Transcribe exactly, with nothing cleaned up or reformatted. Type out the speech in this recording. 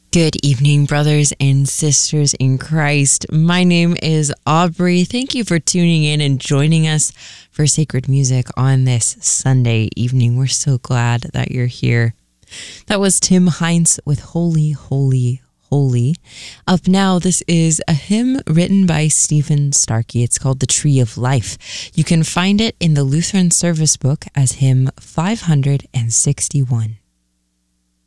Good evening, brothers and sisters in Christ. My name is Aubrey. Thank you for tuning in and joining us for sacred music on this Sunday evening. We're so glad that you're here. That was Tim Heinz with Holy, Holy, Holy. Up now, this is a hymn written by Stephen Starkey. It's called The Tree of Life. You can find it in the Lutheran Service Book as hymn five hundred sixty-one.